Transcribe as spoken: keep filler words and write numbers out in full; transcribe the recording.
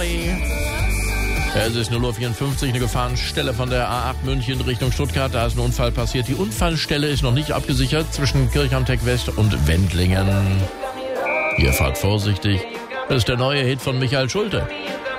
Charlie. Es ist null Uhr vierundfünfzig, eine Gefahrenstelle von der A acht München Richtung Stuttgart. Da ist ein Unfall passiert. Die Unfallstelle ist noch nicht abgesichert zwischen Kirchhamtech West und Wendlingen. Ihr fahrt vorsichtig. Das ist der neue Hit von Michael Schulte.